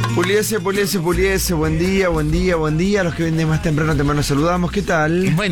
Puliese, buen día. A los que vienen más temprano saludamos. ¿Qué tal? Buen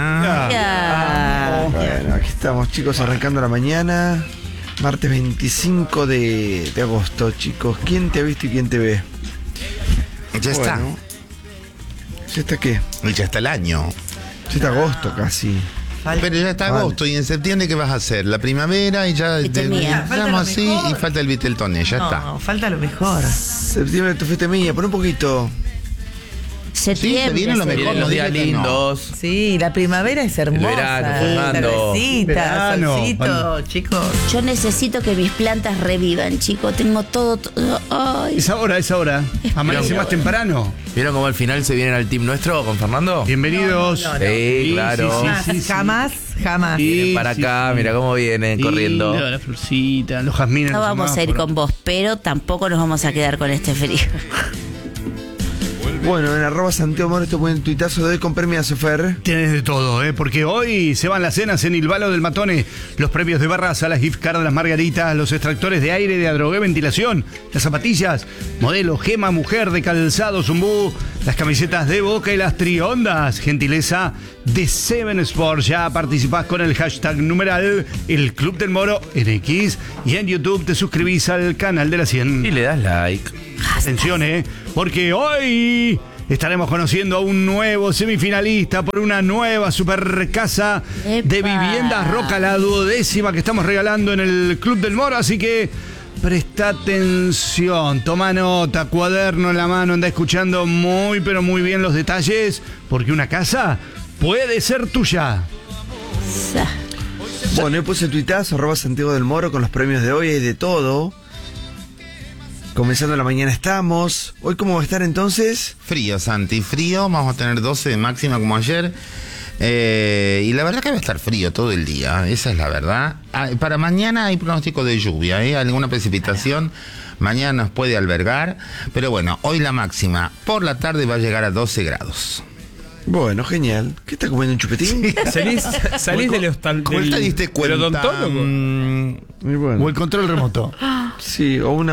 día. Bueno, aquí estamos, chicos, arrancando la mañana. Martes 25 de agosto, chicos. ¿Quién te ha visto y quién te ve? Ya está. ¿Ya está qué? Ya está el año. Ya está agosto casi. Pero ya está agosto. ¿Y en septiembre qué vas a hacer? La primera y ya estamos así y falta el Viteltoné. Ya está. No, falta lo mejor. Septiembre, tu fiesta mía. Pon un poquito. Sí, Septiembre. se viene lo mejor. Vienen los días lindos. Sí, la primavera es hermosa. El verano, Fernando. Cervecita, Verano. solcito, chicos. Yo necesito que mis plantas revivan, chicos. Tengo todo. Ay. Es ahora. Amanece más temprano. ¿Vieron cómo al final se vienen al team nuestro con Fernando? Bienvenidos. No. Sí, claro. sí. Jamás. Vienen para acá, mira cómo vienen corriendo. La florcita, los jazmines. No los vamos a ir semáforos. con vos, pero tampoco nos vamos a quedar con este frío. Bueno, en @Santiago Moro, este buen tuitazo de hoy con premiazo, Fer. Tienes de todo, porque hoy se van las cenas en Ilvalo del Matone, los premios de Barraza, las gift cards de las margaritas, los extractores de aire de Adrogué Ventilación, las zapatillas, modelo Gema Mujer de Calzado Zumbú, las camisetas de Boca y las triondas, gentileza de Seven Sports. Ya participás con el hashtag numeral El Club del Moro en X y en YouTube te suscribís al canal de la 100. Y le das like. Atención, porque hoy estaremos conociendo a un nuevo semifinalista por una nueva super casa de ¡Epa! viviendas Roca, la 12ª que estamos regalando en el Club del Moro, así que presta atención, toma nota, cuaderno en la mano, anda escuchando muy pero muy bien los detalles, porque una casa puede ser tuya. Bueno, yo puse tuitazo, @Santiago del Moro con los premios de hoy, hay de todo. Comenzando la mañana estamos. ¿Hoy cómo va a estar entonces? Frío, Santi, frío. Vamos a tener 12 de máxima como ayer. Y la verdad que va a estar frío todo el día. Esa es la verdad. Para mañana hay pronóstico de lluvia, alguna precipitación. Mañana nos puede albergar. Pero bueno, hoy la máxima por la tarde va a llegar a 12 grados. Bueno, genial. ¿Qué está comiendo, un chupetín? Salís del ¿Cómo te diste cuenta? Muy bueno. O el control remoto. Sí, o una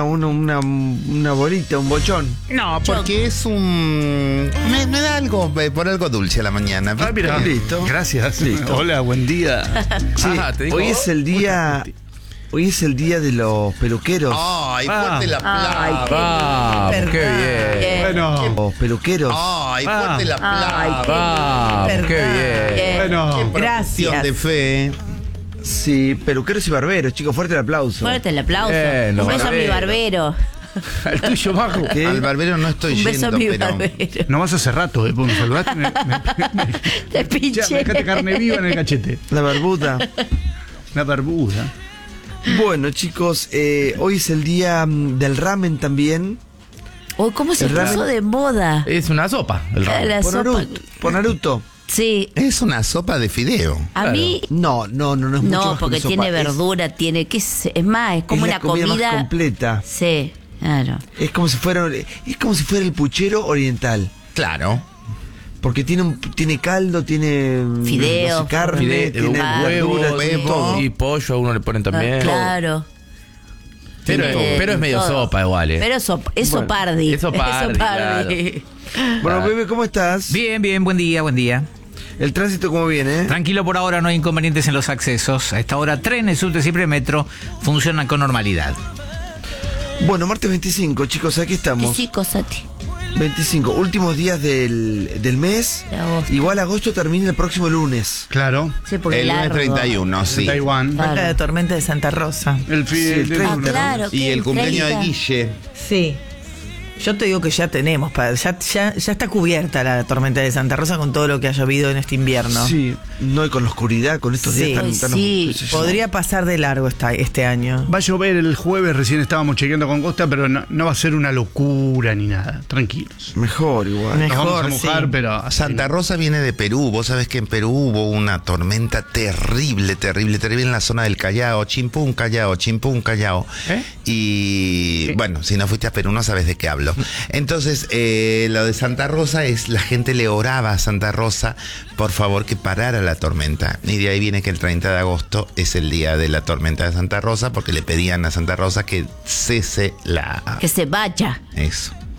bolita, un bochón. No, porque es un... Me da algo, por algo dulce a la mañana. Ah, mira, Listo. Gracias. Listo. Hola, buen día. Sí, Te digo hoy vos. es el día. Hoy es el día de los peluqueros. ¡Ay, fuerte el Ay, aplauso! Vamos, qué bien. Bien. Bueno, Los peluqueros. ¡Ay, fuerte el aplauso! Vamos, qué bien. Bien. bueno. Profesión de fe. Sí, peluqueros y barberos, chicos, fuerte el aplauso. Fuerte el aplauso. Bueno, Un beso a mi barbero. El tuyo, Majo. ¿Qué? Al barbero no estoy Un beso a yendo, mi pero... barbero. No vas hace rato, porque me saludaste. Te Ya, me pinché. dejaste carne viva en el cachete. La barbuda. La barbuda. Bueno, chicos, hoy es el día del ramen también. Uy, ¿cómo se El ramen. puso de moda? Es una sopa, el ramen. La Por sopa. Naruto. Por Naruto. Sí. Es una sopa de fideo. A mí. No es mucho No, más que porque una tiene sopa. verdura, tiene. ¿Qué es más? Es como Es una la comida más completa. Sí, claro. Es como si fuera el puchero oriental. Claro. Porque tiene caldo, tiene Fideo. no sé, carne, Fideo, tiene huevo, verdura, todo. y pollo a uno le ponen también. Claro. Pero es medio Todo. sopa igual, Pero es sopardi. es sopardi, Bueno, bebé, ¿cómo estás? Bien, buen día. ¿El tránsito cómo viene? Tranquilo por ahora, no hay inconvenientes en los accesos. A esta hora, trenes, subtes y premetro funcionan con normalidad. Bueno, martes 25, chicos, aquí estamos. Sí, Cosati. 25, últimos días del mes. De agosto. Igual agosto termina el próximo lunes. Claro. Sí, porque El lunes largo. 31, sí. Taiwán. Claro. Falta la tormenta de Santa Rosa. El Sí, el 30. Claro. Y que el cumpleaños de 30. Guille. Sí. Yo te digo que ya tenemos, ya está cubierta la tormenta de Santa Rosa con todo lo que ha llovido en este invierno. Sí, no, y con la oscuridad, con estos Sí. días Ay, tan sí. qué sé yo. Podría pasar de largo este año. Va a llover el jueves, recién estábamos chequeando con Costa, pero no va a ser una locura ni nada. Tranquilos. Mejor igual. Me- Nos vamos a Mejor, mojar, sí. pero así Santa Rosa viene de Perú. Vos sabés que en Perú hubo una tormenta terrible en la zona del Callao. Chimpún, Callao. Y bueno, si no fuiste a Perú no sabes de qué hablo. Entonces, lo de Santa Rosa es, la gente le oraba a Santa Rosa, por favor, que parara la tormenta. Y de ahí viene que el 30 de agosto es el día de la tormenta de Santa Rosa, porque le pedían a Santa Rosa que cese la... Que se vaya. Eso.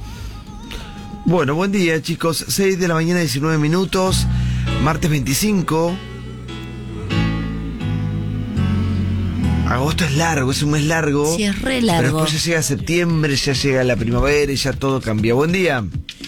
Bueno, buen día, chicos. 6 de la mañana, 19 minutos. Martes 25. Agosto es largo, es un mes largo. Sí, es re Pero largo. después ya llega septiembre, ya llega la primavera y ya todo cambia. Buen día.